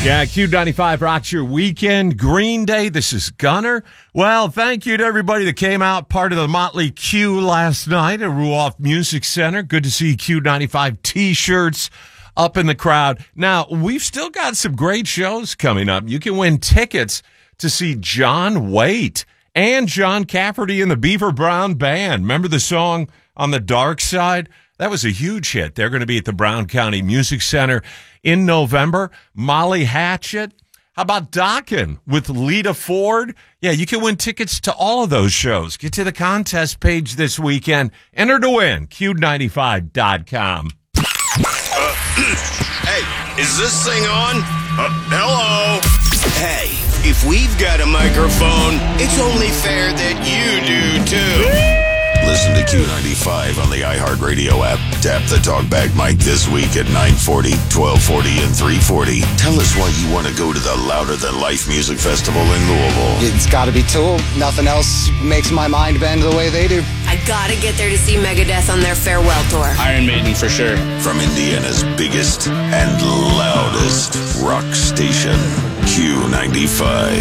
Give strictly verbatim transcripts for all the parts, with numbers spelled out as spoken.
Yeah, Q ninety-five rocks your weekend. Green Day, this is Gunner. Well, thank you to everybody that came out, part of the Motley Q last night at Ruoff Music Center. Good to see Q ninety-five T-shirts up in the crowd. Now, we've still got some great shows coming up. You can win tickets to see John Waite and John Cafferty and the Beaver Brown Band. Remember the song On the Dark Side? That was a huge hit. They're going to be at the Brown County Music Center in November. Molly Hatchet. How about Dockin' with Lita Ford? Yeah, you can win tickets to all of those shows. Get to the contest page this weekend. Enter to win. Q ninety-five dot com. Uh, hey, is this thing on? Uh, hello? Hey, if we've got a microphone, it's only fair that you do too. Listen to Q ninety-five on the iHeartRadio app. Tap the talkback mic this week at nine forty, twelve forty, and three forty. Tell us why you want to go to the Louder Than Life Music Festival in Louisville. It's got to be Tool. Nothing else makes my mind bend the way they do. I gotta get there to see Megadeth on their farewell tour. Iron Maiden for sure. From Indiana's biggest and loudest rock station, Q ninety-five.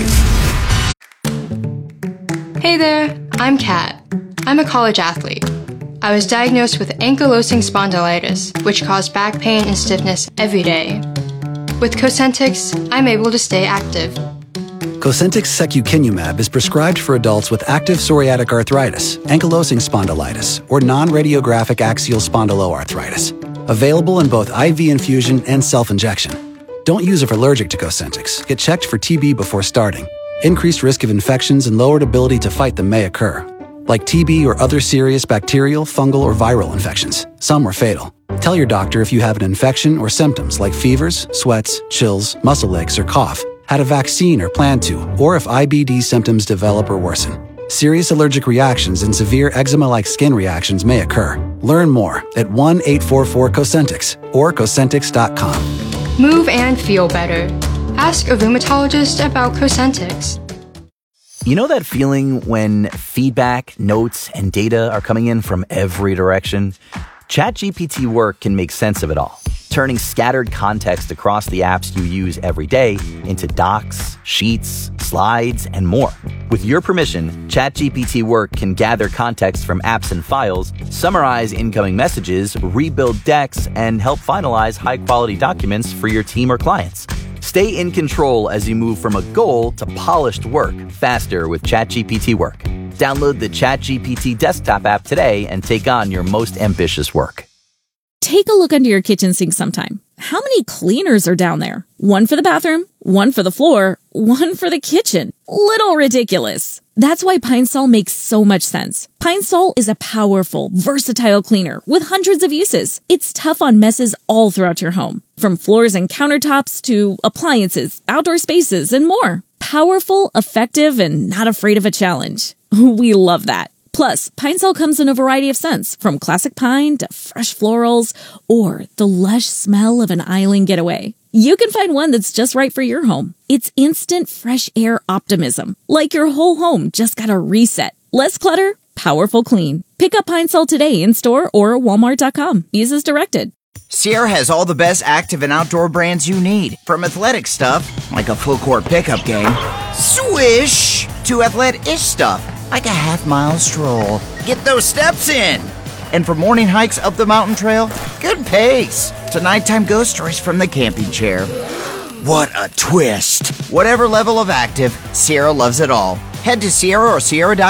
Hey there, I'm Kat. I'm a college athlete. I was diagnosed with ankylosing spondylitis, which caused back pain and stiffness every day. With Cosentyx, I'm able to stay active. Cosentyx secukinumab is prescribed for adults with active psoriatic arthritis, ankylosing spondylitis, or non-radiographic axial spondyloarthritis. Available in both I V infusion and self-injection. Don't use if allergic to Cosentyx. Get checked for T B before starting. Increased risk of infections and lowered ability to fight them may occur, like T B or other serious bacterial, fungal, or viral infections. Some are fatal. Tell your doctor if you have an infection or symptoms like fevers, sweats, chills, muscle aches, or cough, had a vaccine or plan to, or if I B D symptoms develop or worsen. Serious allergic reactions and severe eczema-like skin reactions may occur. Learn more at one eight four four Cosentyx or Cosentyx dot com. Move and feel better. Ask a rheumatologist about Cosentyx. You know that feeling when feedback, notes, and data are coming in from every direction? ChatGPT Work can make sense of it all, turning scattered context across the apps you use every day into docs, sheets, slides, and more. With your permission, ChatGPT Work can gather context from apps and files, summarize incoming messages, rebuild decks, and help finalize high-quality documents for your team or clients. Stay in control as you move from a goal to polished work faster with ChatGPT Work. Download the ChatGPT desktop app today and take on your most ambitious work. Take a look under your kitchen sink sometime. How many cleaners are down there? One for the bathroom, one for the floor, one for the kitchen. Little ridiculous. That's why Pine Sol makes so much sense. Pine Sol is a powerful, versatile cleaner with hundreds of uses. It's tough on messes all throughout your home, from floors and countertops to appliances, outdoor spaces, and more. Powerful, effective, and not afraid of a challenge. We love that. Plus, Pine Sol comes in a variety of scents, from classic pine to fresh florals or the lush smell of an island getaway. You can find one that's just right for your home. It's instant fresh air optimism, like your whole home just got a reset. Less clutter, powerful clean. Pick up Pine Sol today in store or walmart dot com. Use as directed. Sierra has all the best active and outdoor brands you need. From athletic stuff, like a full court pickup game, swish, to athletic-ish stuff, like a half-mile stroll. Get those steps in. And for morning hikes up the mountain trail, good pace. To nighttime ghost stories from the camping chair. What a twist. Whatever level of active, Sierra loves it all. Head to Sierra or Sierra dot com